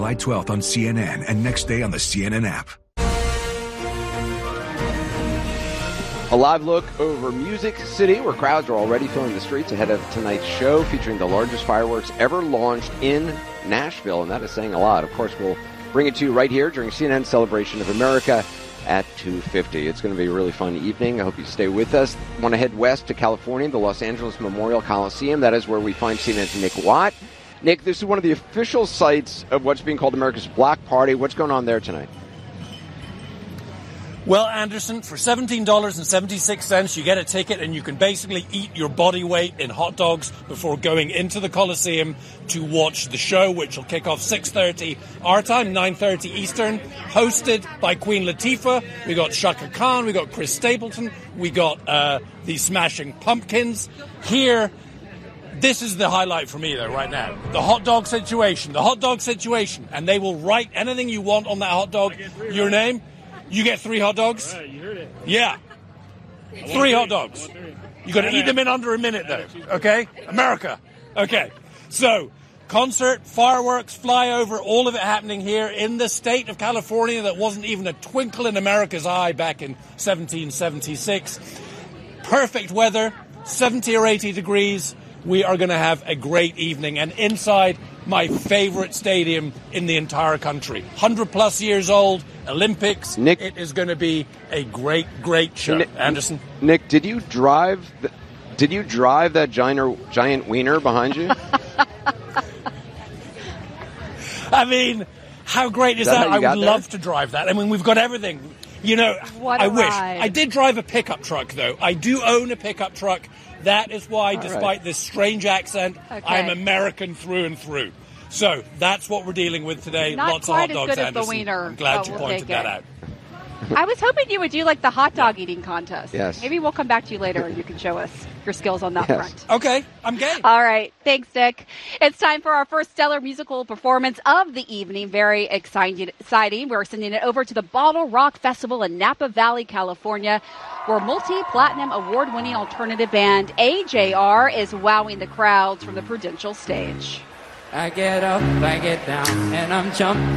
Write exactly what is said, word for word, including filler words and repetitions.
July twelfth on C N N and next day on the C N N app. A live look over Music City, where crowds are already filling the streets ahead of tonight's show, featuring the largest fireworks ever launched in Nashville, and that is saying a lot. Of course, we'll bring it to you right here during C N N's Celebration of America at two fifty. It's going to be a really fun evening. I hope you stay with us. Want to head west to California, the Los Angeles Memorial Coliseum. That is where we find C N N's Nick Watt. Nick, this is one of the official sites of what's being called America's Block Party. What's going on there tonight? Well, Anderson, for seventeen dollars and seventy-six cents, you get a ticket and you can basically eat your body weight in hot dogs before going into the Coliseum to watch the show, which will kick off six thirty our time, nine thirty Eastern, hosted by Queen Latifah. We got Shaka Khan, we got Chris Stapleton, we got uh, the Smashing Pumpkins. Here, this is the highlight for me, though, right now. The hot dog situation, the hot dog situation. And they will write anything you want on that hot dog, your name. You get three hot dogs? Right, you heard it. Yeah. Three, three hot dogs. You got to eat them in under a minute, though. Okay? America. Okay. So, concert, fireworks, flyover, all of it happening here in the state of California that wasn't even a twinkle in America's eye back in seventeen seventy-six. Perfect weather, seventy or eighty degrees. We are going to have a great evening. And inside my favorite stadium in the entire country. one hundred plus years old, Olympics. Nick, it is going to be a great, great show. Nick, Anderson? Nick, did you drive the, did you drive that giant, giant wiener behind you? I mean, how great is, is that? that I would there? love to drive that. I mean, we've got everything. You know, what a I wish. ride. I did drive a pickup truck, though. I do own a pickup truck. That is why, All despite right. this strange accent, Okay. I'm American through and through. So that's what we're dealing with today. Not Lots of quite hot dogs, as good as Anderson. the wiener, I'm glad but you we'll pointed take that it. out. I was hoping you would do like the hot dog eating contest. Yes. Maybe we'll come back to you later and you can show us your skills on that Yes. front. Okay, I'm game. All right. Thanks, Nick. It's time for our first stellar musical performance of the evening. Very exciting. exciting. We're sending it over to the Bottle Rock Festival in Napa Valley, California, where multi-platinum award-winning alternative band A J R is wowing the crowds from the Prudential stage. I get up, I get down, and I'm jumping.